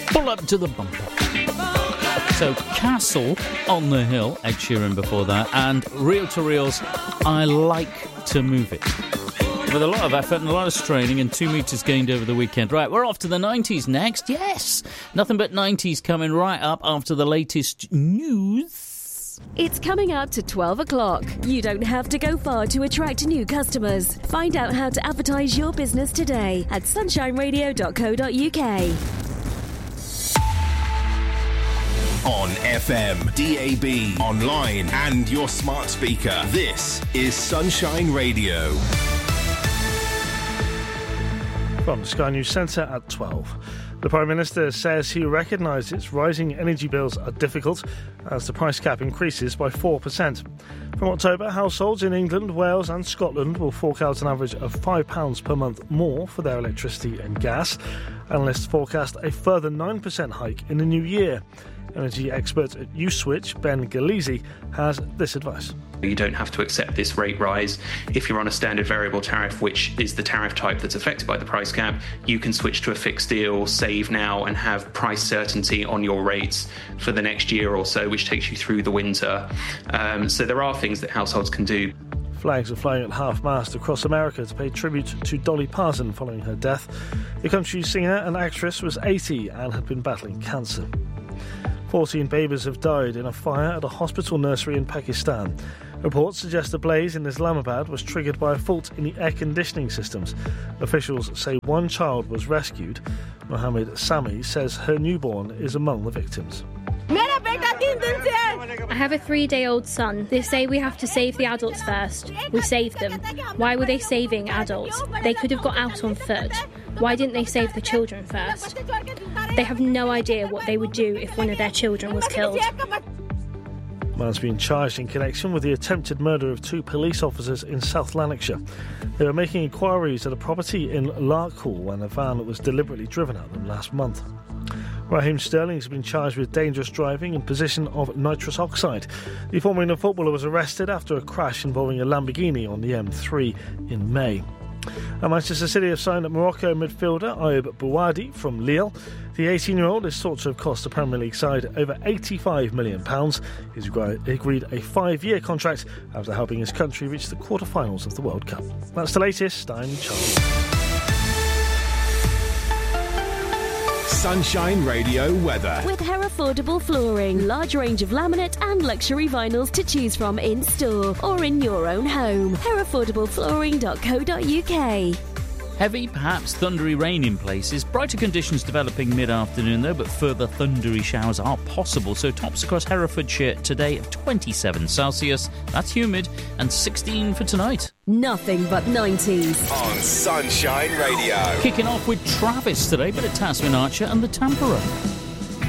Pull up to the bumper. So Castle on the Hill, Ed Sheeran before that, and Reel to Reel's I Like to Move It. With a lot of effort and a lot of straining and 2 metres gained over the weekend. Right, we're off to the 90s next. Yes! Nothing but 90s coming right up after the latest news. It's coming up to 12 o'clock. You don't have to go far to attract new customers. Find out how to advertise your business today at sunshineradio.co.uk. On FM, DAB, online and your smart speaker. This is Sunshine Radio. From Sky News Centre at 12. The Prime Minister says he recognises rising energy bills are difficult as the price cap increases by 4%. From October, households in England, Wales and Scotland will fork out an average of £5 per month more for their electricity and gas. Analysts forecast a further 9% hike in the new year. Energy expert at Uswitch, Ben Galeese, has this advice. You don't have to accept this rate rise. If you're on a standard variable tariff, which is the tariff type that's affected by the price cap, you can switch to a fixed deal, save now and have price certainty on your rates for the next year or so, which takes you through the winter. So there are things that households can do. Flags are flying at half-mast across America to pay tribute to Dolly Parton following her death. The country's singer and actress was 80 and had been battling cancer. 14 babies have died in a fire at a hospital nursery in Pakistan. Reports suggest the blaze in Islamabad was triggered by a fault in the air conditioning systems. Officials say one child was rescued. Mohammed Sami says her newborn is among the victims. I have a 3-day-old son. They say we have to save the adults first. We saved them. Why were they saving adults? They could have got out on foot. Why didn't they save the children first? They have no idea what they would do if one of their children was killed. A man's been charged in connection with the attempted murder of 2 police officers in South Lanarkshire. They were making inquiries at a property in Larkhall when a van was deliberately driven at them last month. Raheem Sterling has been charged with dangerous driving in possession of nitrous oxide. The former England footballer was arrested after a crash involving a Lamborghini on the M3 in May. And Manchester City have signed Morocco midfielder Ayoub Bouadi from Lille. The 18-year-old is thought to have cost the Premier League side over £85 million. He's agreed a 5-year contract after helping his country reach the quarter-finals of the World Cup. That's the latest. I'm Charlie. Sunshine Radio weather. With Herefordable Flooring. Large range of laminate and luxury vinyls to choose from in store or in your own home. Herefordableflooring.co.uk. Heavy, perhaps thundery rain in places. Brighter conditions developing mid-afternoon though, but further thundery showers are possible. So tops across Herefordshire today of 27 Celsius. That's humid. And 16 for tonight. Nothing but 90s. On Sunshine Radio. Kicking off with Travis today, but at Tasman Archer and the Tamperer.